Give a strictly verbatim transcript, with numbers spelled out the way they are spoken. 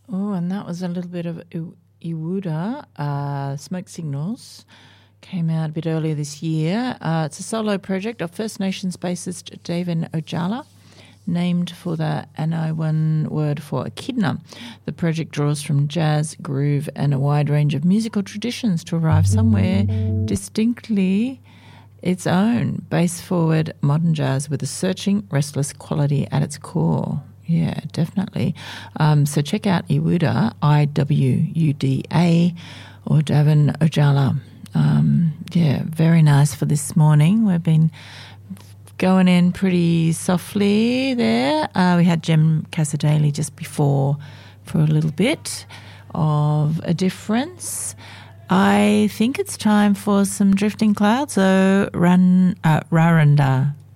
Oh, and that was a little bit of I- Iwuda, uh, Smoke Signals. Came out a bit earlier this year. Uh, it's a solo project of First Nations bassist David Ojala, named for the Anawan word for echidna. The project draws from jazz, groove, and a wide range of musical traditions to arrive somewhere distinctly its own. Bass-forward modern jazz with a searching, restless quality at its core. Yeah, definitely. Um, so check out Iwuda, I W U D A, or Davin Ojala. Um, yeah, very nice for this morning. We've been going in pretty softly there. Uh, we had Jem Casadale just before for a little bit of a difference. I think it's time for some Drifting Clouds. So Run, uh, Raranda